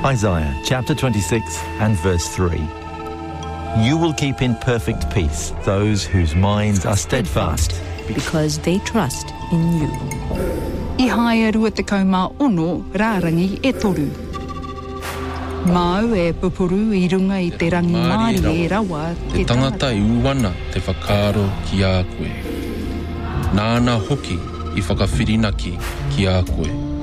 Isaiah chapter 26 and verse 3. You will keep in perfect peace those whose minds are steadfast, because they trust in you. I hae rua te kaumā ono rārangi e toru. Māu e pupuru I runga I te rangi Māori e rawa te tangata I uwana te whakaaro ki a koe. Nāna hoki I whakawhirinaki ki a koe.